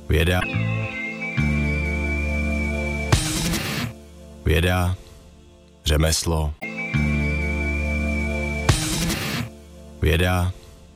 Věda. Věda. Řemeslo. Věda.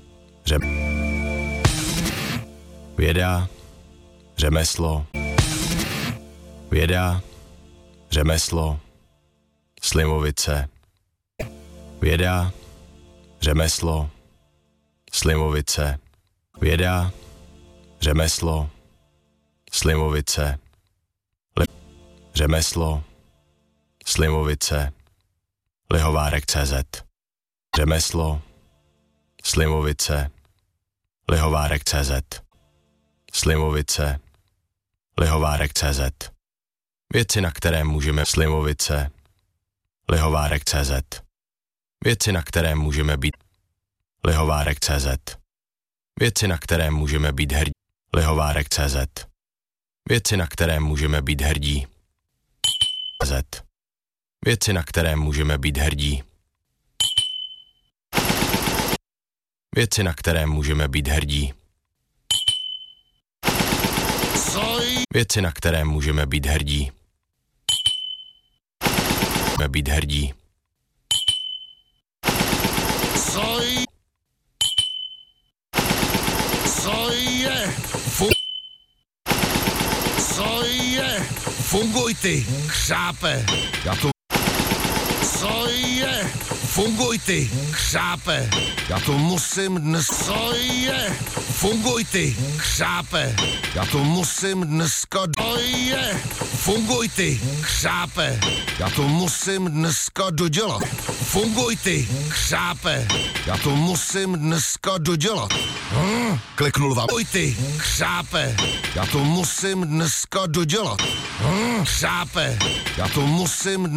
Věda. Řemeslo. Věda. Řemeslo. Slimovice. Věda. Řemeslo. Slimovice. Věda. Řemeslo. Slimovice. Řemeslo. Slimovice. Lihovárek.cz. Řemeslo. Slimovice. Lihovárek.cz. Slimovice. Lihovárek.cz. Věci, na které můžeme slimovice. Lihovárek.cz. Věci, na které můžeme být. Lihovárek.cz. Věci, na které můžeme být hrdí. Lihovárek.cz. Věci, na které můžeme být hrdí. CZ. Věci, na které můžeme být hrdí. Věci, na které můžeme být hrdí. Věci, na které můžeme být hrdí. Můžeme být hrdí. Funguj ty, chřápe. Já to... Co je? Funguj ty, chřápe. Já to musím dnes... Co je? Funguj ty, chřápe. Já to musím dneska... Co je? Funguj ty, chřápe. Já to musím dneska dodělat. Funguj ty, chřápe. Já to musím dneska dodělat. Kliknul vám. Funguj ty, chřápe. Já to musím dneska dodělat. Chřápe. Já to musím